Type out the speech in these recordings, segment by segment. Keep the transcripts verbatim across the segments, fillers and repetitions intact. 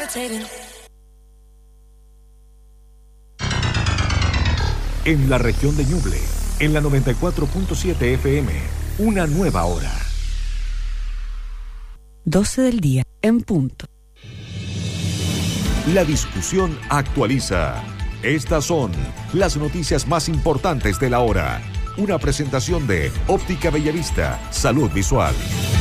En la región de Ñuble, en la noventa y cuatro punto siete F M, una nueva hora. doce del día, en punto. La discusión actualiza. Estas son las noticias más importantes de la hora. Una presentación de Óptica Bellavista, Salud Visual.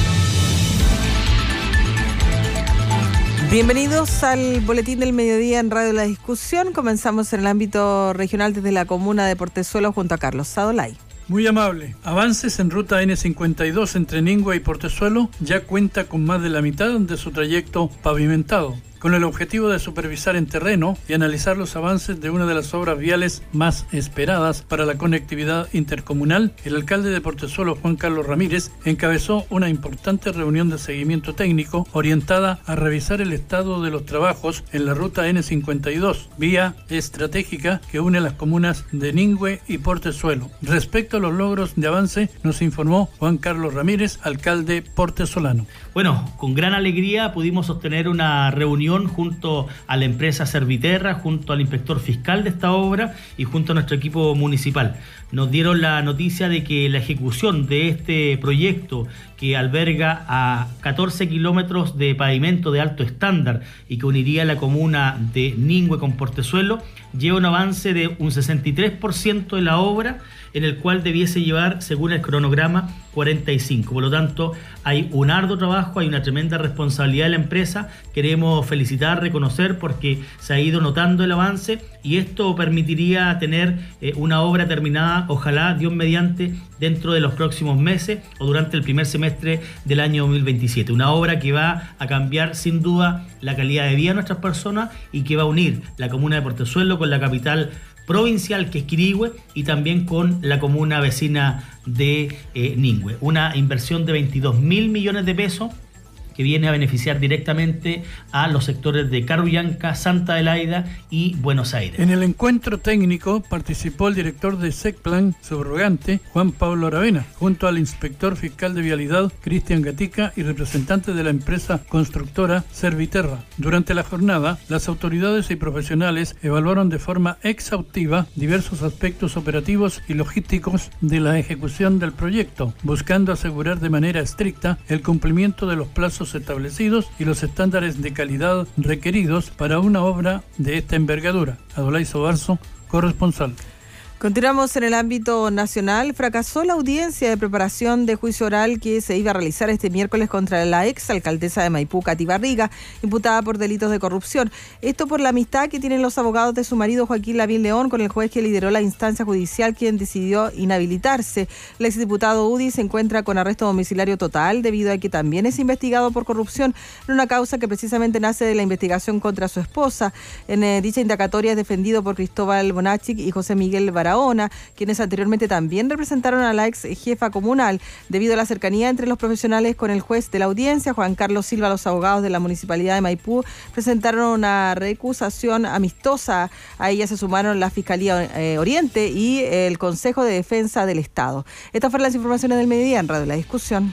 Bienvenidos al Boletín del Mediodía en Radio La Discusión. Comenzamos en el ámbito regional desde la comuna de Portezuelo junto a Carlos Sadolay. Muy amable. Avances en ruta ene cincuenta y dos entre Ningüe y Portezuelo ya cuenta con más de la mitad de su trayecto pavimentado, con el objetivo de supervisar en terreno y analizar los avances de una de las obras viales más esperadas para la conectividad intercomunal. El alcalde de Portezuelo, Juan Carlos Ramírez, encabezó una importante reunión de seguimiento técnico orientada a revisar el estado de los trabajos en la ruta ene cincuenta y dos, vía estratégica que une las comunas de Ningüe y Portezuelo. Respecto a los logros de avance, nos informó Juan Carlos Ramírez, alcalde portezolano. Bueno, con gran alegría pudimos sostener una reunión junto a la empresa Serviterra, junto al inspector fiscal de esta obra y junto a nuestro equipo municipal. Nos dieron la noticia de que la ejecución de este proyecto, que alberga a catorce kilómetros de pavimento de alto estándar y que uniría la comuna de Ningüe con Portezuelo, lleva un avance de un sesenta y tres por ciento de la obra, en el cual debiese llevar, según el cronograma, cuarenta y cinco. Por lo tanto, hay un arduo trabajo, hay una tremenda responsabilidad de la empresa. Queremos felicitar, reconocer, porque se ha ido notando el avance y esto permitiría tener eh, una obra terminada, ojalá, Dios mediante, dentro de los próximos meses o durante el primer semestre del año dos mil veintisiete. Una obra que va a cambiar sin duda la calidad de vida de nuestras personas y que va a unir la comuna de Portezuelo con la capital provincial, que es Quirihue, y también con la comuna vecina de eh, Ningüe. Una inversión de veintidós mil millones de pesos que viene a beneficiar directamente a los sectores de Carullanca, Santa Adelaida y Buenos Aires. En el encuentro técnico participó el director de SECPLAN subrogante, Juan Pablo Aravena, junto al inspector fiscal de Vialidad, Cristian Gatica, y representantes de la empresa constructora Serviterra. Durante la jornada, las autoridades y profesionales evaluaron de forma exhaustiva diversos aspectos operativos y logísticos de la ejecución del proyecto, buscando asegurar de manera estricta el cumplimiento de los plazos establecidos y los estándares de calidad requeridos para una obra de esta envergadura. Adolay Sobarzo, corresponsal. Continuamos en el ámbito nacional. Fracasó la audiencia de preparación de juicio oral que se iba a realizar este miércoles contra la ex alcaldesa de Maipú, Katy Barriga, imputada por delitos de corrupción. Esto por la amistad que tienen los abogados de su marido Joaquín Lavín León con el juez que lideró la instancia judicial, quien decidió inhabilitarse. El exdiputado U D I se encuentra con arresto domiciliario total debido a que también es investigado por corrupción en una causa que precisamente nace de la investigación contra su esposa. En eh, dicha indagatoria es defendido por Cristóbal Bonachik y José Miguel Barahona, quienes anteriormente también representaron a la ex jefa comunal. Debido a la cercanía entre los profesionales con el juez de la audiencia, Juan Carlos Silva, los abogados de la Municipalidad de Maipú presentaron una recusación amistosa. A ella se sumaron la Fiscalía eh, Oriente y el Consejo de Defensa del Estado. Estas fueron las informaciones del mediodía en Radio La Discusión.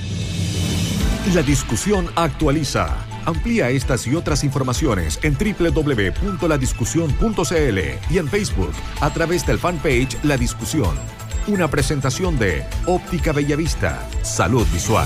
La Discusión actualiza. Amplía estas y otras informaciones en doble u doble u doble u punto la discusión punto c l y en Facebook a través del fanpage La Discusión. Una presentación de Óptica Bellavista, Salud Visual.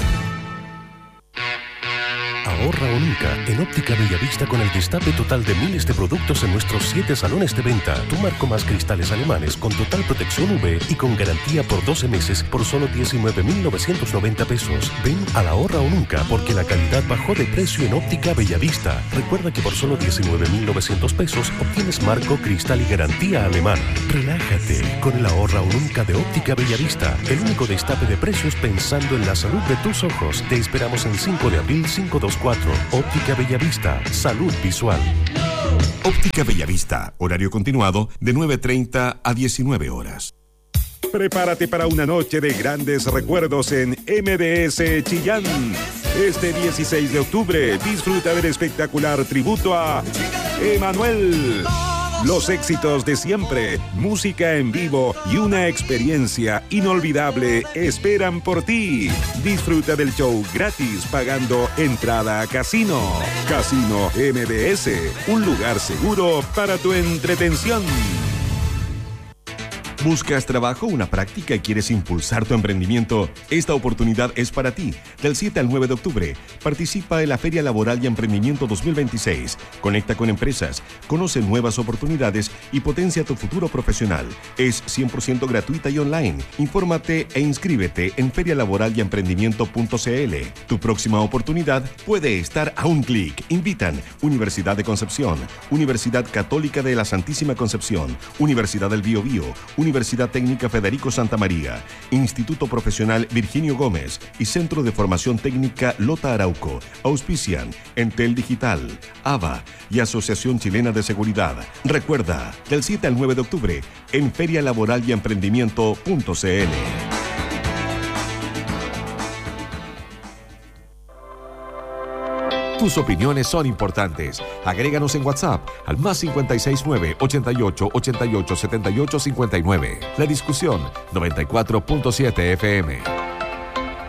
Ahorra o nunca en Óptica Bellavista con el destape total de miles de productos en nuestros siete salones de venta. Tu marco más cristales alemanes con total protección U V y con garantía por doce meses por solo diecinueve mil novecientos noventa pesos. Ven a la Ahorra o nunca porque la calidad bajó de precio en Óptica Bellavista. Recuerda que por solo diecinueve mil novecientos pesos obtienes marco, cristal y garantía alemana. Relájate con el Ahorra o nunca de Óptica Bellavista. El único destape de precios pensando en la salud de tus ojos. Te esperamos en cinco de abril cinco dos cuatro. Óptica Bellavista, Salud Visual. Óptica Bellavista, horario continuado de nueve treinta a diecinueve horas. Prepárate para una noche de grandes recuerdos en M D S Chillán. Este dieciséis de octubre disfruta del espectacular tributo a Emanuel. Los éxitos de siempre, música en vivo y una experiencia inolvidable esperan por ti. Disfruta del show gratis pagando entrada a Casino. Casino M B S, un lugar seguro para tu entretención. ¿Buscas trabajo, una práctica y quieres impulsar tu emprendimiento? Esta oportunidad es para ti. Del siete al nueve de octubre, participa en la Feria Laboral y Emprendimiento dos mil veintiséis. Conecta con empresas, conoce nuevas oportunidades y potencia tu futuro profesional. Es cien por ciento gratuita y online. Infórmate e inscríbete en feria laboral y emprendimiento punto c l. Tu próxima oportunidad puede estar a un clic. Invitan Universidad de Concepción, Universidad Católica de la Santísima Concepción, Universidad del Biobío, Universidad Técnica Federico Santa María, Instituto Profesional Virginio Gómez y Centro de Formación Técnica Lota Arauco. Auspician Entel Digital, A B A y Asociación Chilena de Seguridad. Recuerda, del siete al nueve de octubre en feria laboral y emprendimiento punto c l. Tus opiniones son importantes. Agréganos en WhatsApp al más cincuenta y seis nueve, ochenta y ocho, ochenta y ocho, setenta y ocho, cincuenta y nueve. La discusión noventa y cuatro punto siete F M.